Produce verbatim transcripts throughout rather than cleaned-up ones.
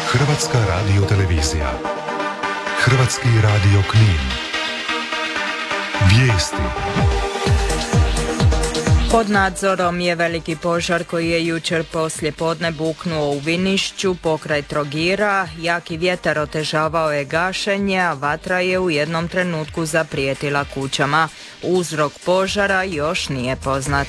Hrvatska radiotelevizija. Hrvatski radio Knin. Vijesti. Pod nadzorom je veliki požar koji je jučer poslije podne buknuo u Vinišću pokraj Trogira. Jaki vjetar otežavao je gašenje, a vatra je u jednom trenutku zaprijetila kućama. Uzrok požara još nije poznat.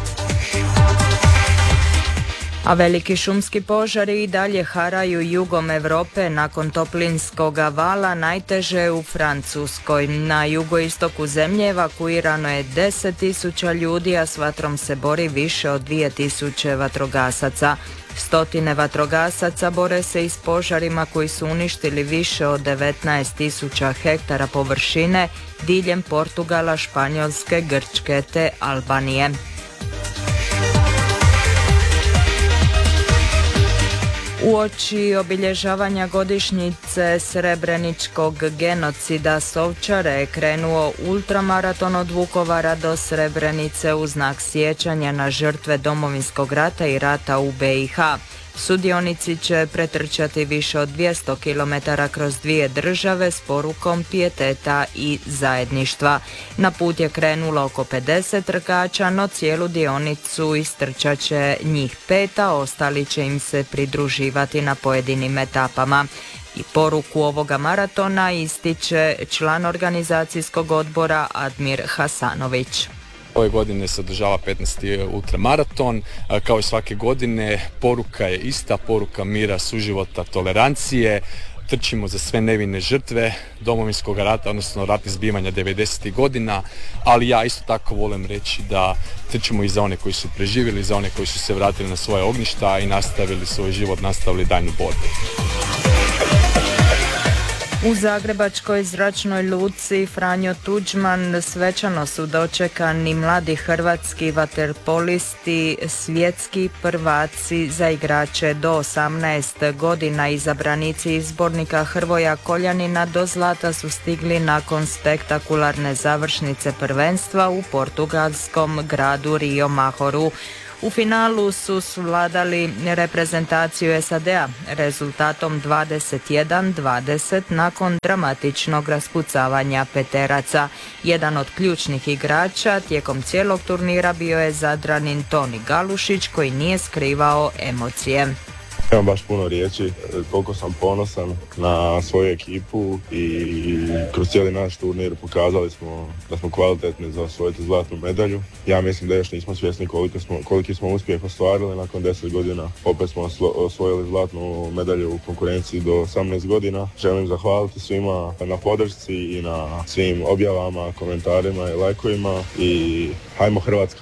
A veliki šumski požari i dalje haraju jugom Europe nakon toplinskog vala, najteže u Francuskoj. Na jugoistoku zemlje evakuirano je deset tisuća ljudi, a s vatrom se bori više od dvije tisuće vatrogasaca. Stotine vatrogasaca bore se i s požarima koji su uništili više od devetnaest tisuća hektara površine diljem Portugala, Španjolske, Grčke te Albanije. Uoči obilježavanja godišnjice Srebreničkog genocida s Ovčare je krenuo ultramaraton od Vukovara do Srebrenice u znak sjećanja na žrtve Domovinskog rata i rata u be i ha. Sudionici će pretrčati više od dvjesto kilometara kroz dvije države s porukom pijeteta i zajedništva. Na put je krenulo oko pedeset trkača, no cijelu dionicu istrčat će njih pet, a ostali će im se pridruživati na pojedinim etapama. I poruku ovoga maratona ističe član organizacijskog odbora Admir Hasanović. Ove godine se održava petnaesti ultramaraton. Kao i svake godine, poruka je ista, poruka mira, suživota, tolerancije. Trčimo za sve nevine žrtve Domovinskog rata, odnosno ratnih zbivanja devedesetih godina, ali ja isto tako volim reći da trčimo i za one koji su preživjeli, za one koji su se vratili na svoje ognjišta i nastavili svoj život, nastavili daljnju borbu. U zagrebačkoj zračnoj luci Franjo Tuđman svečano su dočekani mladi hrvatski vaterpolisti, svjetski prvaci za igrače do osamnaest godina. Izabranici izbornika Hrvoja Koljanina do zlata su stigli nakon spektakularne završnice prvenstva u portugalskom gradu Rio Mahoru. U finalu su svladali reprezentaciju es a de a rezultatom dvadeset jedan dvadeset nakon dramatičnog raspucavanja peteraca. Jedan od ključnih igrača tijekom cijelog turnira bio je Zadranin Toni Galušić koji nije skrivao emocije. Nemam baš puno riječi, koliko sam ponosan na svoju ekipu i kroz cijeli naš turnir pokazali smo da smo kvalitetni za osvojiti zlatnu medalju. Ja mislim da još nismo svjesni koliko smo, koliki smo uspjeh ostvarili nakon deset godina. Opet smo osvojili zlatnu medalju u konkurenciji do osamnaest godina. Želim zahvaliti svima na podršci i na svim objavama, komentarima i lajkovima i hajmo Hrvatska!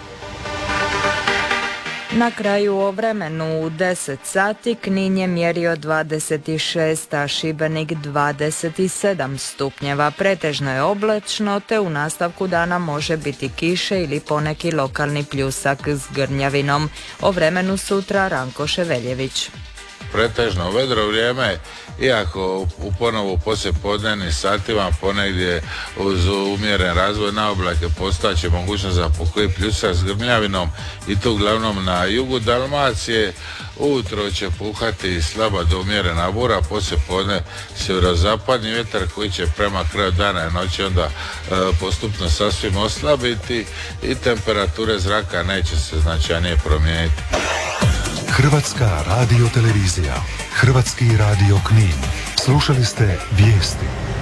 Na kraju o vremenu u deset sati Knin je mjerio dvadeset šest, a Šibenik dvadeset sedam stupnjeva. Pretežno je oblačno, te u nastavku dana može biti kiše ili poneki lokalni pljusak s grnjavinom. O vremenu sutra Ranko Ševeljević. Pretežno vedro vrijeme, iako u ponovu poslijepodnevnim satima ponegdje uz umjeren razvoj na oblake postaće mogućnost za pokoji pljusak s grmljavinom i to uglavnom na jugu Dalmacije. Ujutro će puhati slaba do umjerena bura, poslijepodne sjeverozapadni vjetar koji će prema kraju dana i noći onda e, postupno sasvim oslabiti i temperature zraka neće se značajnije promijeniti. Hrvatska radiotelevizija. Hrvatski radio Knin. Slušali ste vijesti.